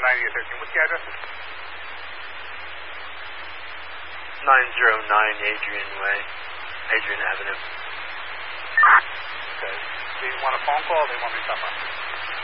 9813. What's the address? 909 Adrian Way, Adrian Avenue. Okay. Do you want a phone call or do you want me to stop by?